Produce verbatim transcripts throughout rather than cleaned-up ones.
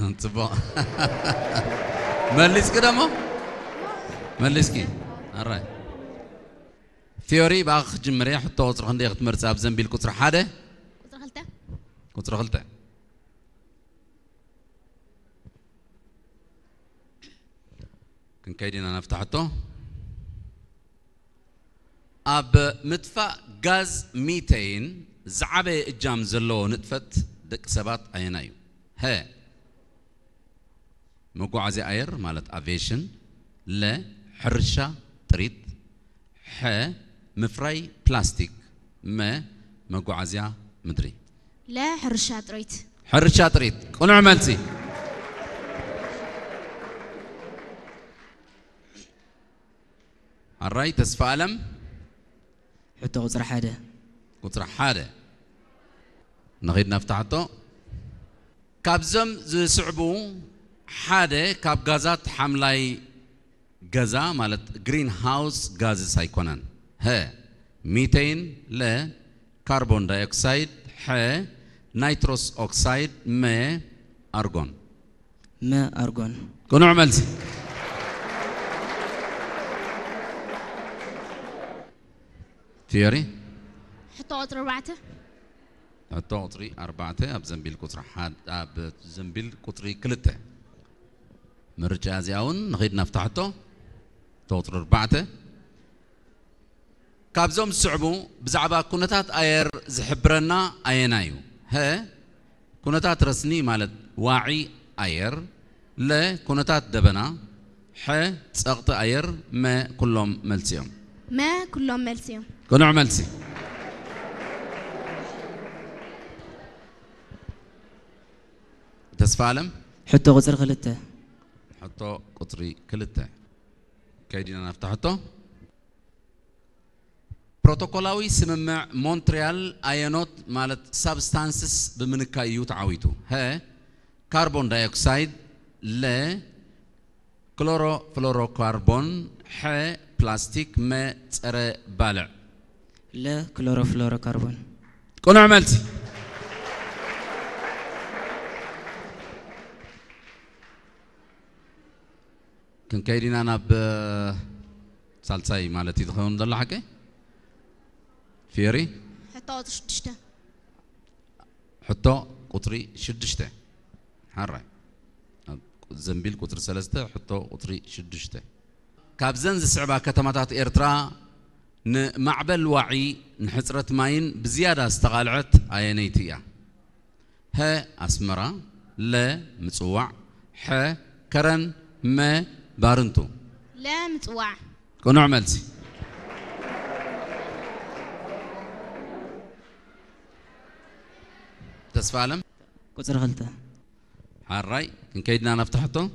انتبه مليس كده ما مليس كي alright ثيوري باخ جمري حتى وصر خندي يخت مرصاب زنبيل كتر حاده كتر خلته كتر خلته كن كايدينا نفتحته اب مدفع غاز ميتين زعبه اجام زلو نطفت دق سبات اينايو ها مقعزي اير مالت افيشن لا حرشة تريد ح مفراي بلاستيك ما مقعزيا مدري لا حرشة تريد حرشة تريد كل عملتي الراي تسفالم حتى قطر حاده قطر حاده نغيد نفتحته كابزم زسعبو حاده كاب غازات حملاي غازا مالت جرين هاوس غاز سايكونان ها ميتين لا كربون دايوكسيد ح نيتروس اوكسيد ما ارغون ما ارغون كونو عملتي ثيوري حتى قطر أربعة حتى قطري أربعة أب زنبيل قطر حاد أب زنبيل قطري كلته مرجع زياون نغيد نفتحته توتر أربعة كابزوم سعبو بزعبا كونتات أير زحبرنا أينايو ها كونتات رسني مالت واعي أير لا كونتات دبنا ح سقط أير ما كلهم ملتيهم ما كلهم ملتيهم كونو عملتي تسفالم حتى قطر خلته حتى قطري كلته كايدينا نفتحته بروتوكولاوي سممع مونتريال ايونوت مالت سبستانسز بمنكايو تعويتو ها كربون دايوكسيد لا كلورو فلوروكربون ح بلاستيك ما ترى بالع لا كلوروفلورو كربون كون عملتي كن كايدينا انا ب سالساي مالتي تخون دل حكي فيري حتى قطر شدشته حتى قطري شدشته حراي زنبيل قطر سلسته حتى قطري شدشته كابزن زسعبا كتماتات إيرترا نمعبل وعي نحصرت ماين بزيادة استغالعت آيانيتيا ها أسمرا لا مصوع ح كرن ما بارنتو لا متوع كونو عملتي تسفالم قطر خلته حراي كن كيدنا نفتحته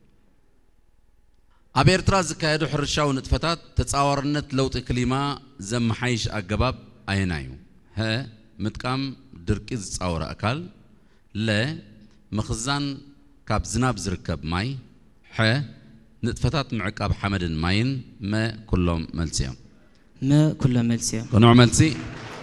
أبي إرترا زكايدو حرشاو نتفتات تتصاورنت لوط كلمة زم حيش أجباب أينايو ها متقام دركيز تصاور أكل لا مخزان كاب زناب زركب ماي ح نتفتات معكاب حمد ماين ما كلهم ملسيهم ما كلهم ملسيهم كنوع ملسي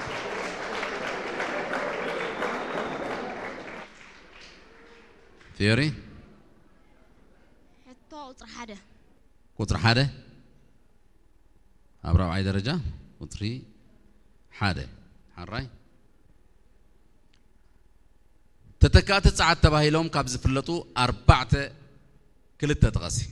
ثيوري حتى قطر حدا قطر حادة أبرع عي درجة قطري حادة حراي تتكات ساعات تباهيلهم كابز فلتو أربعة كلتا تغسي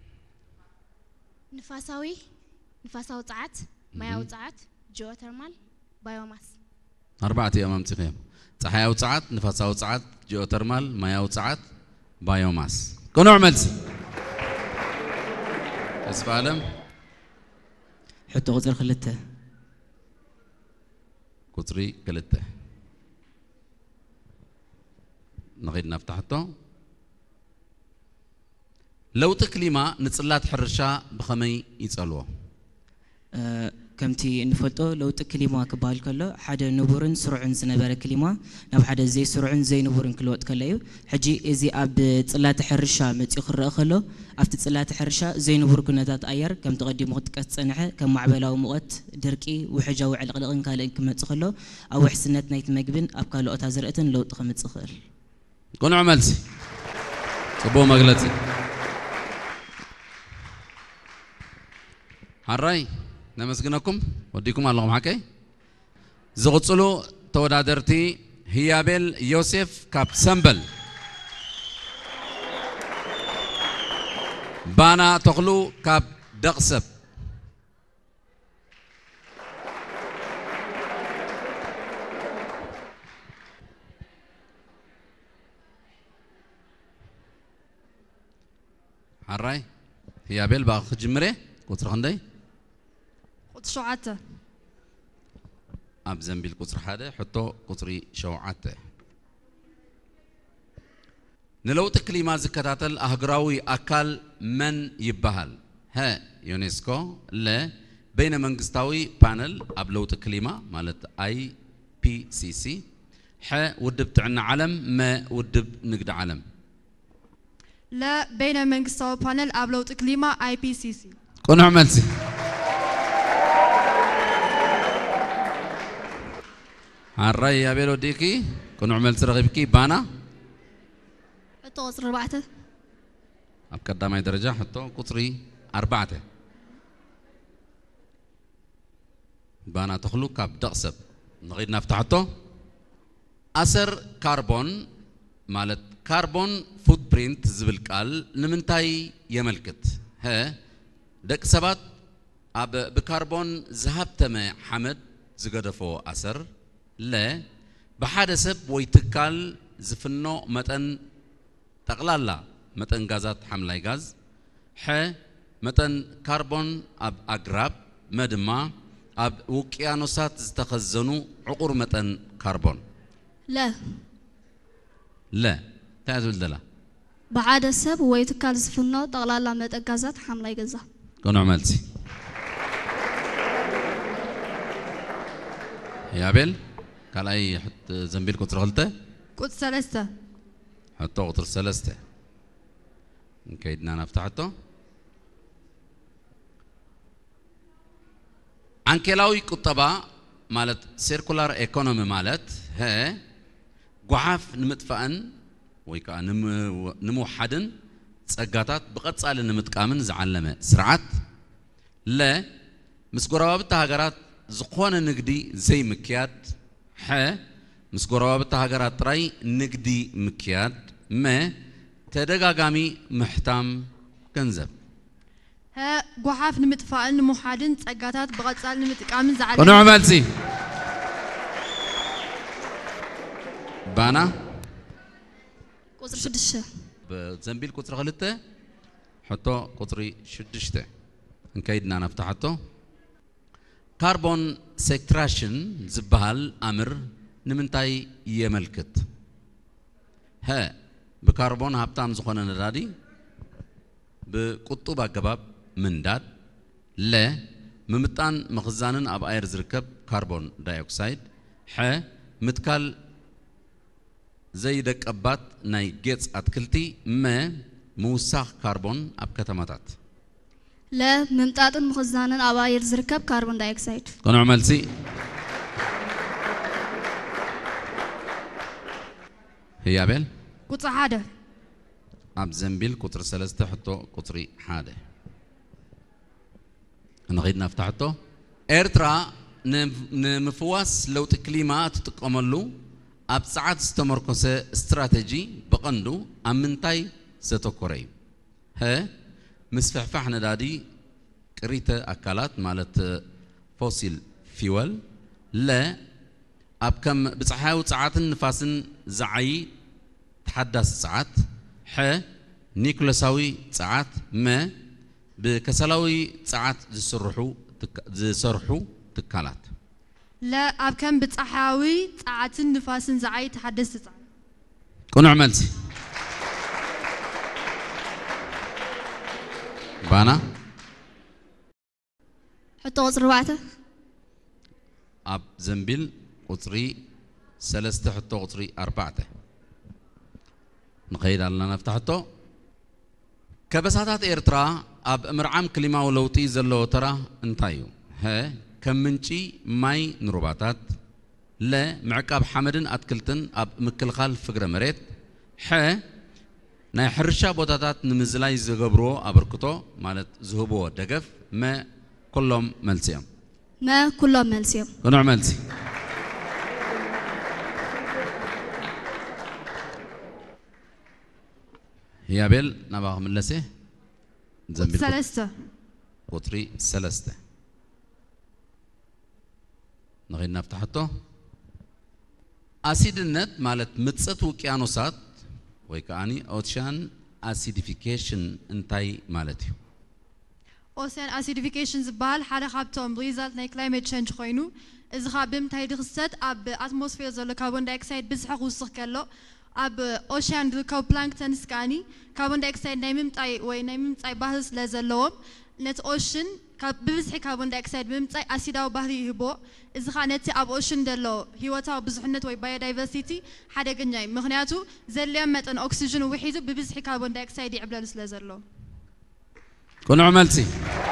نفاساوي نفاساوي ساعات ماياوي ساعات جيوترمال بايوماس أربعة أيام أمتخيم صحياوي ساعات نفاساوي ساعات جيوترمال ماياوي ساعات بايوماس كنوع ملسي اسفالم حتى قطر خلته قطري كلته نغيد نفتحته لو تكليما نصلات حرشا بخمي يصلوا أه كمتي نفلتو لو تكليما كبال كله حدا نبورن سرعن سنبر كليما ناب حدا زي سرعن زي نبورن كلوت كليو حجي ازي اب صلات حرشا متي خرا خلو افت صلات حرشا زي نبور كنتات اير كم تقدم وقت صنعه كم معبلاو مقت درقي وحجاو علقلقن كالن كمص خلو او حسنت نيت مغبن اب كالوتا زرأتن لو تخمص خل كون عملتي صبو مغلطي هراي نمسكنكم وديكم الله معكي زغصلو تودادرتي هيابل يوسف كاب سمبل بانا تغلو كاب دقسب هراي هيابل باخ جمره قطر خندي قطر شوعته اب زنبيل قطر حدا حطو قطري شوعته نلوت كلمة زكاتل أهجراوي أكل من يبهل ها يونسكو لا بين منقستاوي بانل أبلوت كلمة مالت أي بي سي سي ح ودب تعنا علم ما ودب نقد علم لا بين منقستاوي بانل أبلوت كلمة أي بي سي سي كون عملتي هالرأي يا بيلو ديكي كون عملت رغبكي بانا حطو قطر أربعة أبقدامي درجة حطو قطري أربعة بانا تخلو كاب دقسب نغيد نفتحتو أثر كربون مالت كربون فوت برينت زبالكال نمنتاي يملكت ها دك سبات أب بكربون ذهبتما حمد زقدفو أثر لا بحادثب ويتكال زفنو متن تقلالا متن غازات حملاي غاز ح متن كربون اب اغراب مدما اب وقيانوسات زتخزنو عقور متن كربون لا لا تعزل دلا بعد السب ويتكال زفنو تقلالا متن غازات حملاي غزا كون عملتي يا بيل كالاي حط زنبيل كنت رغلته قطر ثلاثة حطو قطر ثلاثة نكيدنا نفتحته عنكلاوي كتبا مالت سيركولار ايكونومي مالت ها قعاف نمتفأن ويكا نمو حدن تصقاتات بقصال نمتقامن زعلمه سرعات لا مسقرابت هاجرات زقون نقدي زي مكياد ح مسقرابت هاجرات راي نقدي مكياد ما تدقاقامي محتام كنزب ها قحاف نمتفائل نمحادن تسقاتات بغصال نمتقامن زعلمه كونو عملتي بانا قطر شدشة بزنبيل قطر غلطة حطو قطري شدشته نكيدنا نفتحته كربون سيكتراشن زبهال أمر نمنتاي يملكت ها بكربون هابتام زخونا ندادي بقطوب أقباب من داد لا ممتان مخزانن أب أير زركب كربون دايوكسيد ح متكال زي دك أبات ناي جيتس أتكلتي ما موساخ كربون أب كتماتات لا ممتاطن مخزانن أباير زركب كربون دايوكسيد كون عملتي هي أبل قطر حادة أب زنبيل قطر سلسته حطو قطري حادة نغيدنا فتحته إرترا نمفواس لو تكليمات تقوملو أب ساعات استمركوسة استراتيجي بقندو أمنتاي ستوكوري ها مسفحفحنا دادي كريتا أكلات مالت فوسيل فيول لا أب كم بصحاو ساعات نفاسن زعي تحدث ساعات ح نيكولاساوي ساعات ما بكسلاوي ساعات زسرحو تك زسرحو تكالات لا أب كم بتصحاوي ساعات نفاسن زعي تحدث ساعات كون عملتي بانا حطو قطر أربعة أب زنبيل قطري سلسته حطو قطري أربعة نقيد على نفتحته كبساتات إيرترا أب مرعام كلمة ولوتي زلو ترى انتايو ها كمنشي ماي نروباتات لا معكاب حمدن أتكلتن أب مكلخال فقر مريت ح ናይ ሕርሻ ቦታታት ንምዝላይ ዝገብሮ አበርክቶ ማለት ዝህቦ ደገፍ መ ኩሎም መልሲኦም ما كلهم ملسيهم ቁኑዕ መልሲ ያቤል ናባኽ መለሰ ዘንቢል سلسته ቁጥሪ ሰለስተ نغينا نفتحته أسيدنت مالت متصت وكيانوسات ويكاني أوتشان أسيديفيكيشن انتاي مالتيو اوسان acidification زبال حدا خابتهم ريزالت ناي climate change خوينو إذا خابم تاي دخست أب atmosphere زلو كاربون دايكسايد بزحق وسخ كله أب أوشان دلكو بلانكتون سكاني كاربون دايكسايد نايمم تاي وي نايمم تاي بحث لازلوم نت أوشن ببزح كاربون دايكسايد بمتاي أسيداو بحري هبو إذا خانتي أب أوشن دلو هيوتاو بزحنت وي biodiversity حدا جناي مغنياتو زليم متن أكسجين وحيدو ببزح كاربون دايكسايد يعبلالس لازلو كون عملتي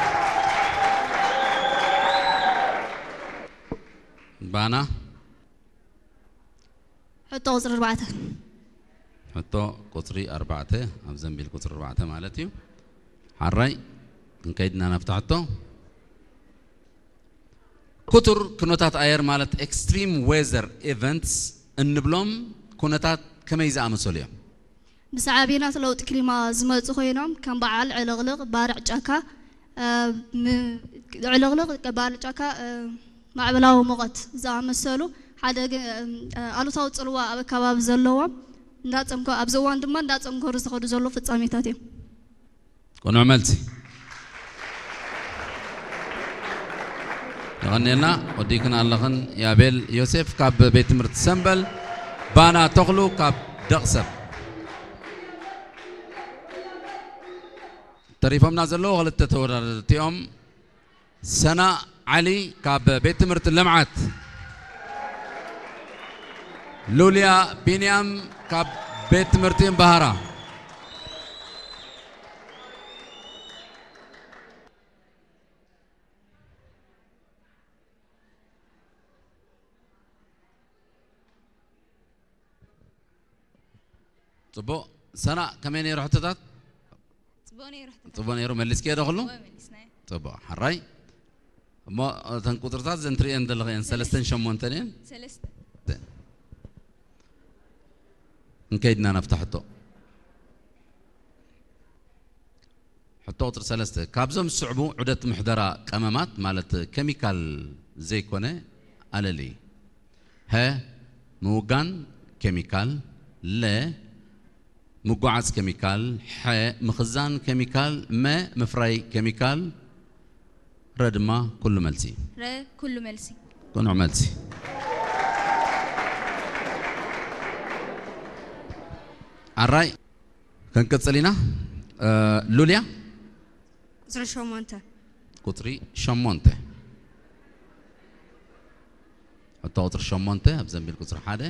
بانا حطوا قطر أربعة حطوا قطري أربعة أبزن بالقطر أربعة مالتي حراي نكيدنا نفتحته كتر كنوتات أير مالت extreme weather events النبلوم كنوتات كما يزعم مسؤولية بسعابينات لو تكليما زمت خوينهم كان بعال علغلغ بارع جاكا علغلغ بارع جاكا مع بلاو مغت زعم مسؤولو حدا قالوا صوت صلوا أبو كباب زلوا نات أمكو أبزوان دمان نات أمكو رزقوا زلوا في الصامتاتي كون عملتي غنينا وديكنا اللهن يا بيل يوسف كاب بيت مرت سنبل بانا تغلو كاب دقسب تريفهم نازلوا غلط تورتيهم سنة علي كاب بيت مرت اللمعات لوليا بينيام كاب بيت مرتين بهارا طبو سنة كمان يروح تدات طبوني يروح طبو يروح مليس كده خلو طبو حراي ما تنقطرتات زنتري عند الغين سلستن شمون تنين سلست نكيدنا نفتحته حطوا قطر سلسته كابزم الصعبو عدة محضرة قمامات مالت كيميكال زي كونه على لي ها موغان كيميكال لا مقعز كيميكال ح مخزان كيميكال ما مفراي كيميكال ردما كل ملسي ر كل ملسي كل ملسي الرأي كان كتسلينا أه لوليا قطري شمونته قطري شمونته حتى قطر شمونته أبزن بالقطر حاده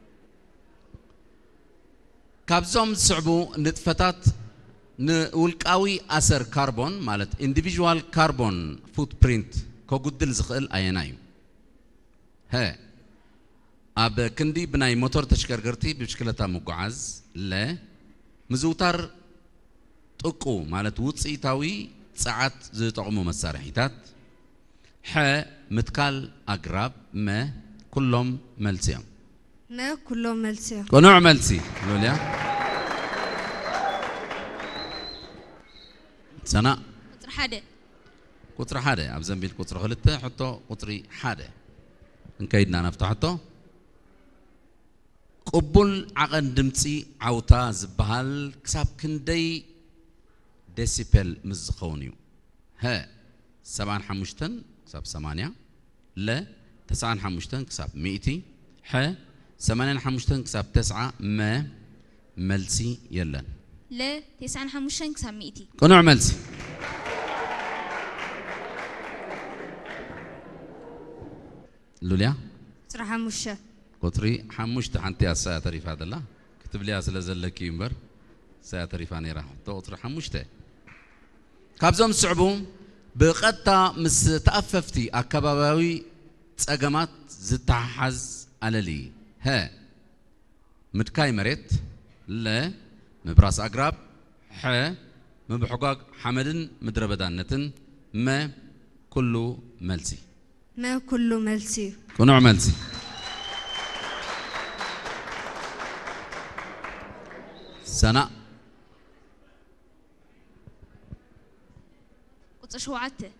كابزوم صعبو نتفتات نولقاوي أثر كربون مالت individual carbon footprint كوجدل زخل أينايو ها أب كندي بناي موتور تشكركرتي بشكلتها مقعز لا مزوتر تقو مالت وصيتاوي ساعات زي تقوموا مسارحيتات ح متكال أقرب ما كلهم ملسيهم ما كلهم ملسيهم كنوع ملسي لوليا سنة قطر حدا قطر حدا أبزن بيل قطر خلته حطه قطري حدا نكيدنا نفتحته قبول عقن دمتي عوتا زبهال كساب كندي ديسيبل مزخونيو ها سبعان حمشتن كساب ثمانية لا تسعان حمشتن كساب مئتي ح ثمانين حمشتن كساب تسعة ما ملسي يلا لا تسعة حمشتن كساب مئتي كنوع ملسي لوليا قطري حموشة قطري حمشت حنتي الساعة تعرف هذا لا كتب لي أصل زلك يمبر ساعة تعرف أنا راح قطري حمشته كابزوم صعبون بقطع مس تأففتي أكبابوي تأجمات زتحز على لي ها متكاي مريت لا مبراس أقرب ح مبحقاق حمدن مدربدانتن ما كله ملسي ما كله ملسي كنوع ملسي سنة قصة شوعته